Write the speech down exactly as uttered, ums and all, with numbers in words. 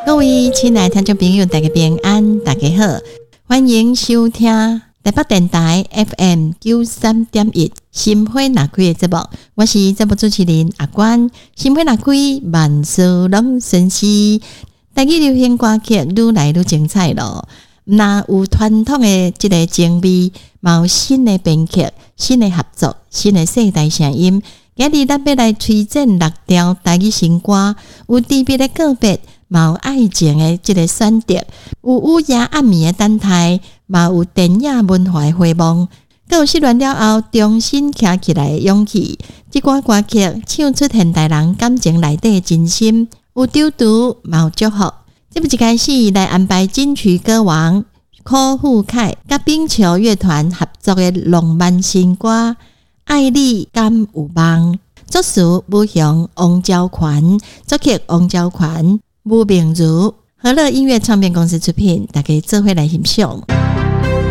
各位亲爱的听众朋友，大家平安，大家好，欢迎收听台北电台 F M 九十三点一 心花若开的节目，我是节目主持人阿关。心花若开，万事拢顺遂。台语流行歌曲愈来愈精彩咯，那有传统的这个情味，嘛有新的编曲、新的合作、新的世代声音。今日咱要来推荐六条台语新歌，有特别的个别，嘛有爱情的这个选择，有午夜暗暝的等待，嘛有电影文化的回望，还有失恋了后重新站起来的勇气。这歌歌曲唱出现代人感情内底的真心，有丢毒，嘛有祝福。这不一开始来安排金曲歌王柯富凯甲冰球乐团合作的浪漫新歌。爱你敢有梦，作词武雄、王昭权，作曲王昭权、吴明如，和乐音乐唱片公司出品，大家做伙来欣赏。